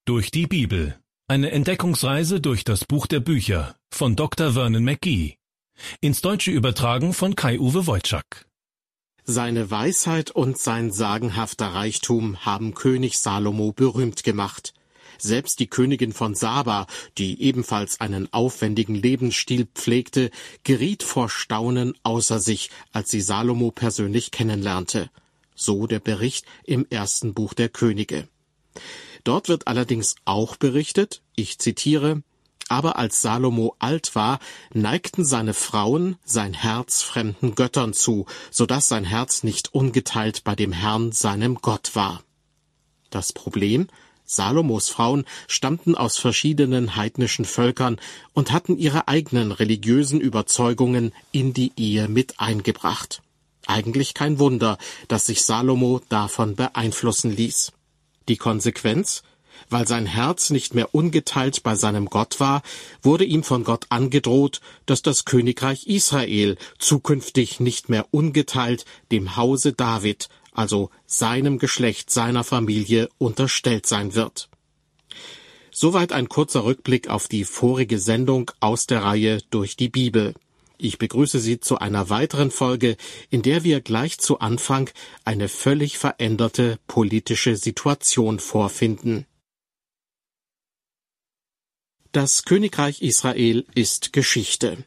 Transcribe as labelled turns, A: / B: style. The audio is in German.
A: Durch die Bibel. Eine Entdeckungsreise durch das Buch der Bücher von Dr. Vernon McGee. Ins Deutsche übertragen von Kai-Uwe Wojczak.
B: Seine Weisheit und sein sagenhafter Reichtum haben König Salomo berühmt gemacht. Selbst die Königin von Saba, die ebenfalls einen aufwendigen Lebensstil pflegte, geriet vor Staunen außer sich, als sie Salomo persönlich kennenlernte. So der Bericht im 1. Buch der Könige. Dort wird allerdings auch berichtet, ich zitiere: Aber als Salomo alt war, neigten seine Frauen sein Herz fremden Göttern zu, so dass sein Herz nicht ungeteilt bei dem Herrn, seinem Gott, war. Das Problem: Salomos Frauen stammten aus verschiedenen heidnischen Völkern und hatten ihre eigenen religiösen Überzeugungen in die Ehe mit eingebracht. Eigentlich kein Wunder, dass sich Salomo davon beeinflussen ließ. Die Konsequenz: Weil sein Herz nicht mehr ungeteilt bei seinem Gott war, wurde ihm von Gott angedroht, dass das Königreich Israel zukünftig nicht mehr ungeteilt dem Hause David, also seinem Geschlecht, seiner Familie, unterstellt sein wird. Soweit ein kurzer Rückblick auf die vorige Sendung aus der Reihe Durch die Bibel. Ich begrüße Sie zu einer weiteren Folge, in der wir gleich zu Anfang eine völlig veränderte politische Situation vorfinden. Das Königreich Israel ist Geschichte.